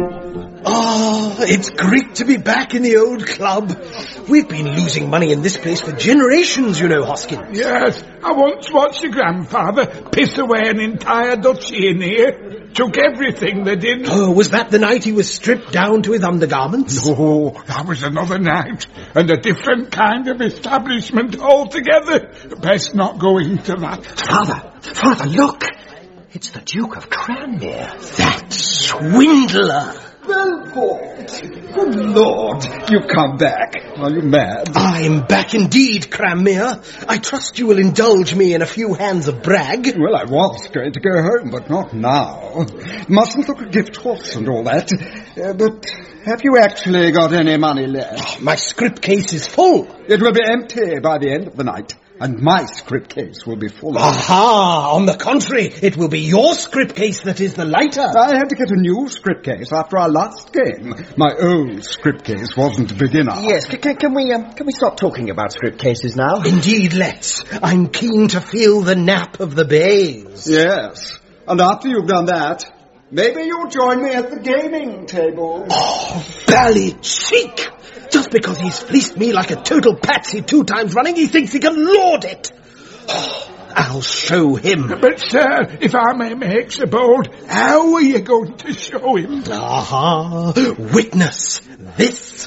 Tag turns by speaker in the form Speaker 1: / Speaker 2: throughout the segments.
Speaker 1: Ah, it's great to be back in the old club. We've been losing money in this place for generations, you know, Hoskins.
Speaker 2: Yes, I once watched your grandfather piss away an entire duchy in here. Took everything they did.
Speaker 1: Oh, was that the night he was stripped down to his undergarments?
Speaker 2: No, that was another night, and a different kind of establishment altogether. Best not go into that.
Speaker 3: Father, look! It's the Duke of Cranmere.
Speaker 1: That swindler!
Speaker 4: Belport! Good Lord, you've come back. Are you mad?
Speaker 1: I'm back indeed, Cranmere. I trust you will indulge me in a few hands of brag.
Speaker 4: Well, I was going to go home, but not now. Mustn't look a gift horse and all that. But have you actually got any money left?
Speaker 1: My script case is full.
Speaker 4: It will be empty by the end of the night. And my script case will be full.
Speaker 1: Aha! On the contrary, it will be your script case that is the lighter.
Speaker 4: I had to get a new script case after our last game. My old script case wasn't big enough.
Speaker 3: Yes, can we stop talking about script cases now?
Speaker 1: Indeed, let's. I'm keen to feel the nap of the bays.
Speaker 4: Yes. And after you've done that, maybe you'll join me at the gaming table.
Speaker 1: Oh, bally cheek! Just because he's fleeced me like a total patsy 2 times running, he thinks he can lord it. Oh, I'll show him.
Speaker 2: But, sir, if I may make so bold, how are you going to show him?
Speaker 1: Aha! Witness this.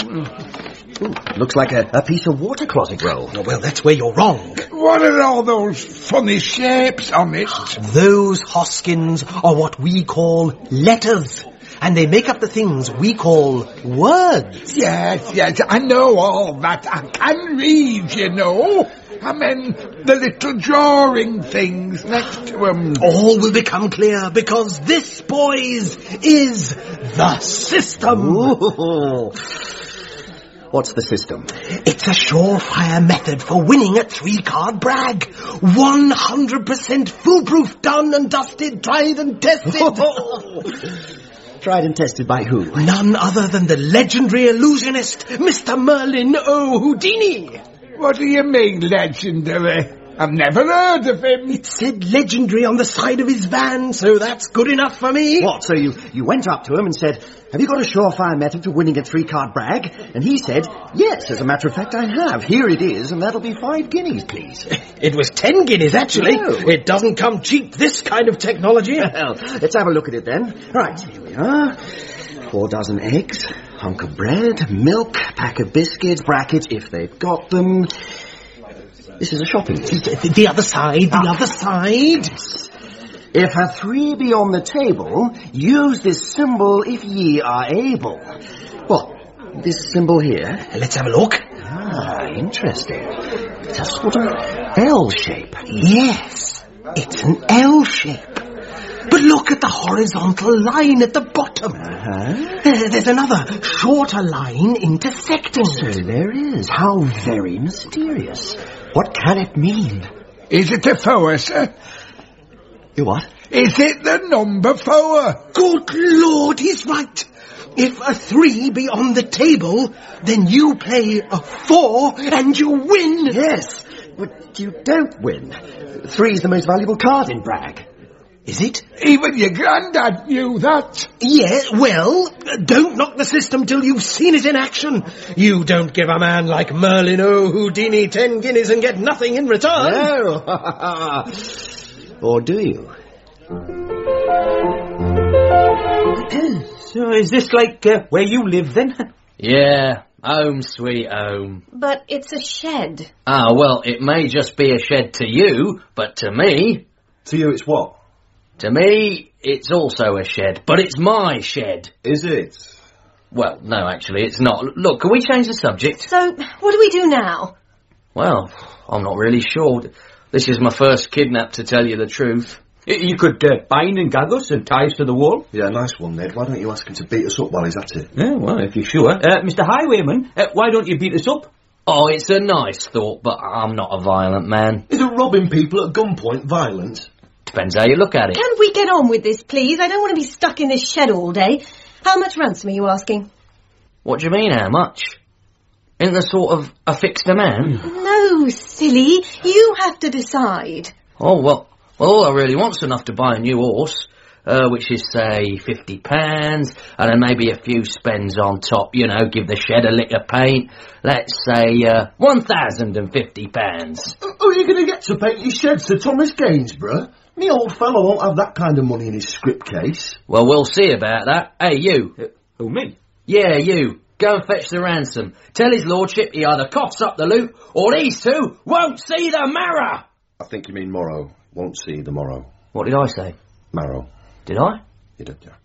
Speaker 3: Ooh, looks like a piece of water closet roll.
Speaker 1: Oh, well, that's where you're wrong.
Speaker 2: What are all those funny shapes on it?
Speaker 1: Those, Hoskins, are what we call letters. And they make up the things we call words.
Speaker 2: Yes, I know all that. I can read, you know. I mean, the little drawing things next to them.
Speaker 1: All will become clear because this, boys, is the system.
Speaker 3: Ooh. What's the system?
Speaker 1: It's a surefire method for winning a 3-card brag. 100% foolproof, done and dusted, tried and tested.
Speaker 3: Tried and tested by who?
Speaker 1: None other than the legendary illusionist, Mr. Merlin O'Houdini.
Speaker 2: What do you mean, legendary? I've never heard of him.
Speaker 1: It said legendary on the side of his van, so that's good enough for me.
Speaker 3: What, so you went up to him and said, have you got a surefire method for winning a 3-card brag? And he said, yes, as a matter of fact, I have. Here it is, and that'll be 5 guineas, please.
Speaker 1: It was 10 guineas, actually.
Speaker 3: No.
Speaker 1: It doesn't come cheap, this kind of technology.
Speaker 3: Well, let's have a look at it then. Right, here we are. 4 dozen eggs, hunk of bread, milk, pack of biscuits, brackets, if they've got them. This is a shopping list.
Speaker 1: The other side, the other side.
Speaker 3: If a 3 be on the table, use this symbol if ye are able. What? This symbol here?
Speaker 1: Let's have a look.
Speaker 3: Ah, interesting. It's a sort of L shape.
Speaker 1: Yes, it's an L shape. But look at the horizontal line at the bottom. There's another shorter line intersecting
Speaker 3: So
Speaker 1: it.
Speaker 3: there is. How very mysterious. What can it mean?
Speaker 2: Is it a 4, sir?
Speaker 3: You what?
Speaker 2: Is it the number 4?
Speaker 1: Good Lord, he's right. If a 3 be on the table, then you play a 4 and you win.
Speaker 3: Yes, but you don't win. 3 is the most valuable card in brag.
Speaker 1: Is it?
Speaker 2: Even your granddad knew that.
Speaker 1: Yeah, well, don't knock the system till you've seen it in action. You don't give a man like Merlin O'Houdini 10 guineas and get nothing in return.
Speaker 3: No. Or do you?
Speaker 5: So is this like where you live then?
Speaker 6: Yeah, home sweet home.
Speaker 7: But it's a shed.
Speaker 6: Ah, well, it may just be a shed to you, but to me...
Speaker 8: To you it's what?
Speaker 6: To me, it's also a shed, but it's my shed.
Speaker 8: Is it?
Speaker 6: Well, no, actually, it's not. Look, can we change the subject?
Speaker 7: So, what do we do now?
Speaker 6: Well, I'm not really sure. This is my first kidnap, to tell you the truth.
Speaker 5: You could bind and gag us and tie us to the wall.
Speaker 8: Yeah, nice one, Ned. Why don't you ask him to beat us up while he's at it?
Speaker 5: Yeah, well, if you're sure. Mr. Highwayman, why don't you beat us up?
Speaker 6: Oh, it's a nice thought, but I'm not a violent man.
Speaker 8: Isn't robbing people at gunpoint violence?
Speaker 6: Depends how you look at it.
Speaker 7: Can we get on with this, please? I don't want to be stuck in this shed all day. How much ransom are you asking?
Speaker 6: What do you mean, how much? Isn't there sort of a fixed amount?
Speaker 7: No, silly. You have to decide.
Speaker 6: Oh, well, all I really want's enough to buy a new horse. which is, say, £50, and then maybe a few spends on top, you know, give the shed a lick of paint. Let's say, £1,050.
Speaker 8: Who are you going to get to paint your shed, Sir Thomas Gainsborough? Me old fellow won't have that kind of money in his script case.
Speaker 6: Well, we'll see about that. Hey, you.
Speaker 5: Who, me?
Speaker 6: Yeah, you. Go and fetch the ransom. Tell his lordship he either coughs up the loot, or these two won't see the marrow!
Speaker 8: I think you mean morrow. Won't see the morrow.
Speaker 6: What did I say?
Speaker 8: Marrow.
Speaker 6: Did I?
Speaker 8: You did, yeah.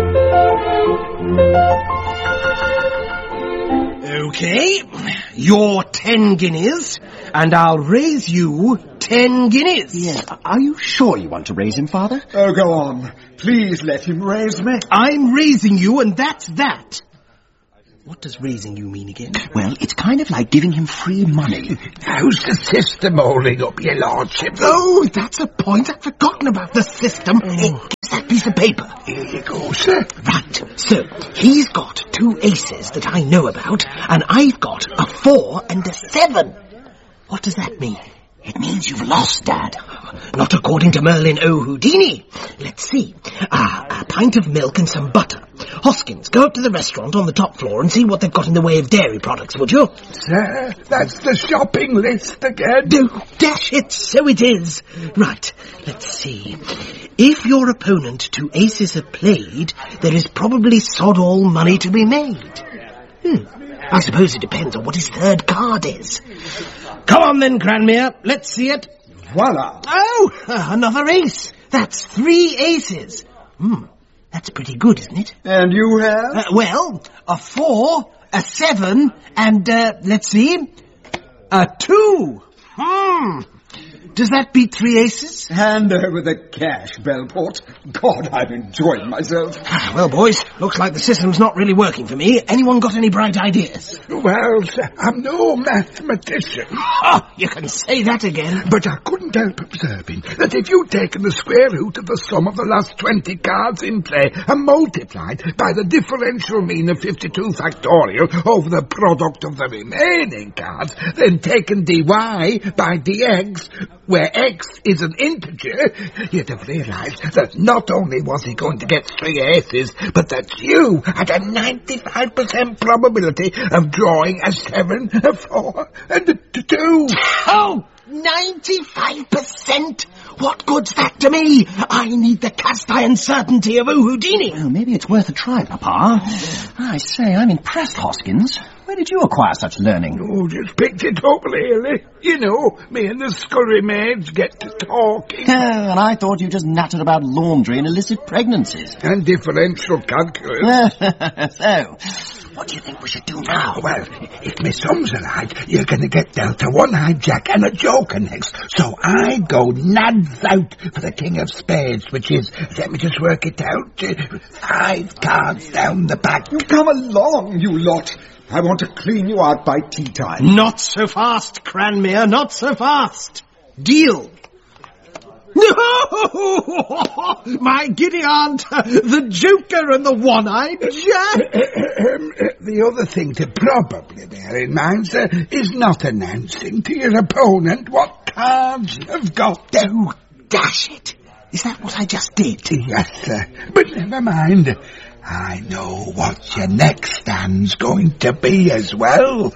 Speaker 1: OK, you're 10 guineas, and I'll raise you 10 guineas.
Speaker 3: Yes, are you sure you want to raise him, Father?
Speaker 4: Oh, go on. Please let him raise me.
Speaker 1: I'm raising you, and that's that. What does raising you mean again?
Speaker 3: Well, it's kind of like giving him free money.
Speaker 2: How's the system holding up, your lordship?
Speaker 1: Oh, that's a point. I'd forgotten about the system. Here's that piece of paper.
Speaker 2: Here you go, sir.
Speaker 1: Right, so he's got 2 aces that I know about, and I've got a 4 and a 7. What does that mean?
Speaker 3: It means you've lost, Dad.
Speaker 1: Not according to Merlin O'Houdini. Let's see. A pint of milk and some butter. Hoskins, go up to the restaurant on the top floor and see what they've got in the way of dairy products, would you?
Speaker 2: Sir, that's the shopping list again.
Speaker 1: Oh, dash it, so it is. Right, let's see. If your opponent 2 aces have played, there is probably sod all money to be made. I suppose it depends on what his 3rd card is. Come on then, Cranmere. Let's see it.
Speaker 4: Voila.
Speaker 1: Oh, another ace. That's 3 aces. That's pretty good, isn't it?
Speaker 4: And you have?
Speaker 1: Well, a 4, a 7, and, let's see, a 2. Does that beat 3 aces?
Speaker 4: Hand over the cash, Belport. God, I'm enjoying myself.
Speaker 1: Well, boys, looks like the system's not really working for me. Anyone got any bright ideas?
Speaker 2: Well, sir, I'm no mathematician.
Speaker 1: Oh, you can say that again.
Speaker 2: But I couldn't help observing that if you'd taken the square root of the sum of the last 20 cards in play and multiplied by the differential mean of 52 factorial over the product of the remaining cards, then taken dy by dx, where x is an integer, you'd have realised that not only was he going to get 3 aces, but that you had a 95% probability of drawing a 7, a 4, and a 2.
Speaker 1: Oh, 95%? What good's that to me? I need the cast iron certainty of Houdini.
Speaker 3: Well, maybe it's worth a try, Papa. I say, I'm impressed, Hoskins. Where did you acquire such learning?
Speaker 2: Oh, just picked it up lately. You know, me and the scullery maids get to talking.
Speaker 3: And I thought you just nattered about laundry and illicit pregnancies.
Speaker 2: And differential calculus.
Speaker 3: So, what do you think we should do now?
Speaker 2: Well, if my sums are right, you're going to get dealt a one-eyed jack and a joker next. So I go nads out for the king of spades, which is, let me just work it out, 5 cards down the back.
Speaker 4: You come along, you lot. I want to clean you out by tea time.
Speaker 1: Not so fast, Cranmere, not so fast. Deal. No! My giddy aunt, the joker and the one-eyed jack.
Speaker 2: The other thing to probably bear in mind, sir, is not announcing to your opponent what cards you've got.
Speaker 1: Oh, dash it. Is that what I just did?
Speaker 2: Yes, sir. But never mind. I know what your next stand's going to be as well.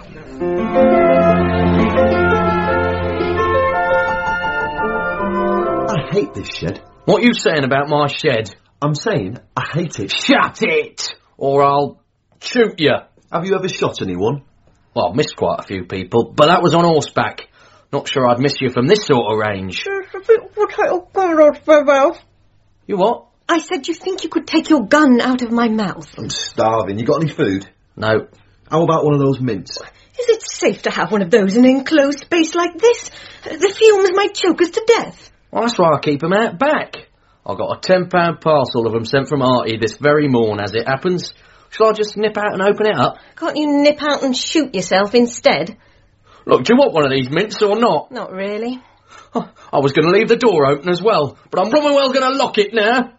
Speaker 8: I hate this shed.
Speaker 6: What are you saying about my shed?
Speaker 8: I'm saying I hate it.
Speaker 6: Shut it! Or I'll shoot you.
Speaker 8: Have you ever shot anyone?
Speaker 6: Well, I've missed quite a few people, but that was on horseback. Not sure I'd miss you from this sort of range. You what?
Speaker 7: I said you think you could take your gun out of my mouth.
Speaker 8: I'm starving. You got any food?
Speaker 6: No.
Speaker 8: How about one of those mints?
Speaker 7: Is it safe to have one of those in an enclosed space like this? The fumes might choke us to death.
Speaker 6: Well, that's why I keep 'em out back. I got a £10 parcel of 'em sent from Artie this very morn, as it happens. Shall I just nip out and open it up?
Speaker 7: Can't you nip out and shoot yourself instead?
Speaker 6: Look, do you want one of these mints or not?
Speaker 7: Not really.
Speaker 6: I was going to leave the door open as well, but I'm blooming well going to lock it now.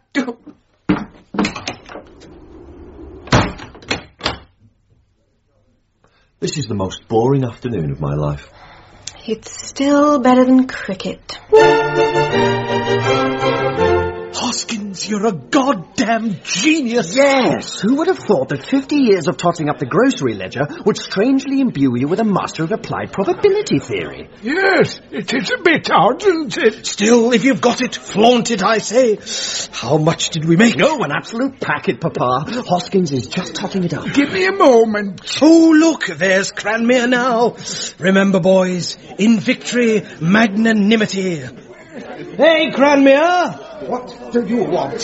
Speaker 8: This is the most boring afternoon of my life.
Speaker 7: It's still better than cricket.
Speaker 1: Hoskins, Neds, you're a goddamn genius.
Speaker 3: Yes, who would have thought that 50 years of totting up the grocery ledger would strangely imbue you with a master of applied probability theory?
Speaker 2: Yes, it is a bit odd, isn't it?
Speaker 1: Still, if you've got it, flaunt it, I say. How much did we make?
Speaker 3: No, an absolute packet, Papa. Hoskins is just totting it up.
Speaker 2: Give me a moment.
Speaker 1: Oh, look, there's Cranmere now. Remember, boys, in victory, magnanimity. Hey, Cranmere!
Speaker 4: What do you want?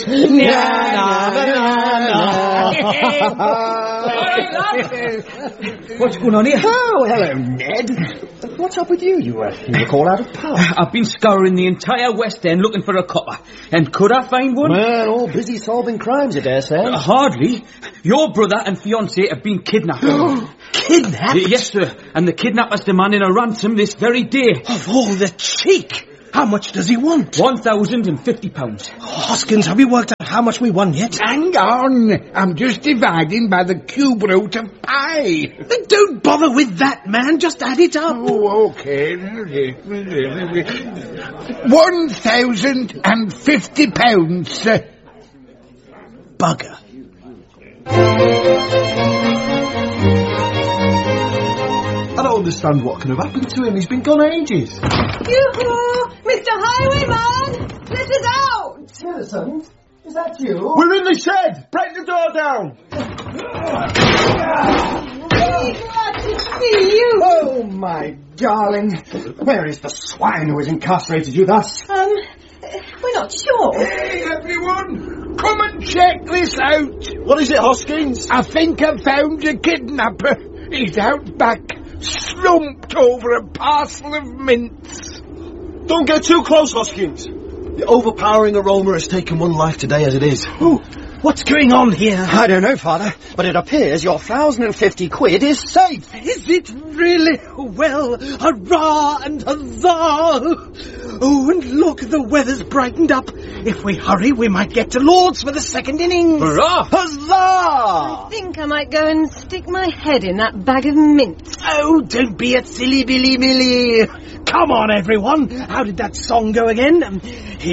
Speaker 5: What's going on here?
Speaker 3: Oh, hello, Ned. What's up with you? You look all out of power.
Speaker 5: I've been scouring the entire West End looking for a copper. And could I find one?
Speaker 3: Well, all busy solving crimes, I dare say.
Speaker 5: Hardly. Your brother and fiancé have been kidnapped.
Speaker 1: Kidnapped?
Speaker 5: Yes, sir. And the kidnapper's demanding a ransom this very day.
Speaker 1: Of all the cheek! How much does he want?
Speaker 5: £1,050.
Speaker 1: Hoskins, have you worked out how much we won yet?
Speaker 2: Hang on. I'm just dividing by the cube root of pi.
Speaker 1: Don't bother with that, man. Just add it up.
Speaker 2: Oh, okay. £1,050, sir.
Speaker 1: Bugger.
Speaker 8: I don't understand what can have happened to him. He's been gone ages.
Speaker 7: Yoo-hoo! Mr. Highwayman! Let us out!
Speaker 4: Citizen, is that you?
Speaker 8: We're in the shed! Break the door down!
Speaker 7: Really glad to see you.
Speaker 4: Oh, my darling. Where is the swine who has incarcerated you thus?
Speaker 7: We're not sure.
Speaker 2: Hey, everyone! Come and check this out.
Speaker 8: What is it, Hoskins?
Speaker 2: I think I found a kidnapper. He's out back, slumped over a parcel of mints.
Speaker 8: Don't get too close, Hoskins. The overpowering aroma has taken one life today as it is.
Speaker 1: Ooh, what's going on here?
Speaker 3: I don't know, Father, but it appears your £1,050 is safe.
Speaker 1: Is it really? Well, hurrah and huzzah! Oh, and look, the weather's brightened up. If we hurry, we might get to Lord's for the second innings.
Speaker 5: Hurrah!
Speaker 3: Huzzah!
Speaker 7: I think I might go and stick my head in that bag of mints.
Speaker 1: Oh, don't be a silly Billy Millie. Come on, everyone. How did that song go again? Here